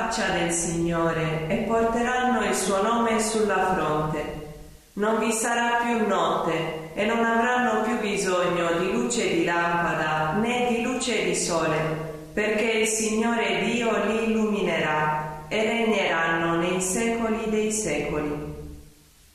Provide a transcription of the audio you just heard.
faccia del Signore e porteranno il suo nome sulla fronte. Non vi sarà più notte e non avranno più bisogno di luce di lampada né di luce di sole, perché il Signore Dio li